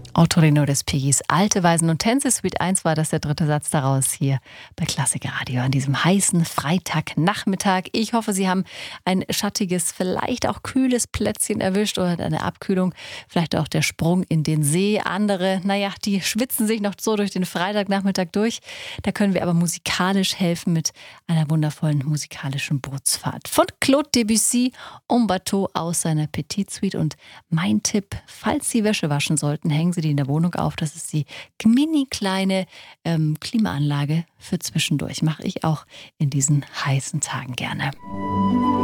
Autorino des Piggies, Alte Weisen und Tänze, Suite 1 war das der dritte Satz daraus hier bei Klassik Radio an diesem heißen Freitagnachmittag. Ich hoffe, Sie haben ein schattiges, vielleicht auch kühles Plätzchen erwischt oder eine Abkühlung, vielleicht auch der Sprung in den See. Andere, die schwitzen sich noch so durch den Freitagnachmittag durch. Da können wir aber musikalisch helfen mit einer wundervollen musikalischen Bootsfahrt. Von Claude Debussy, En Bateau aus seiner Petite Suite. Und mein Tipp, falls Sie Wäsche waschen sollten, hängen Sie die in der Wohnung auf. Das ist die mini kleine Klimaanlage für zwischendurch. Mache ich auch in diesen heißen Tagen gerne.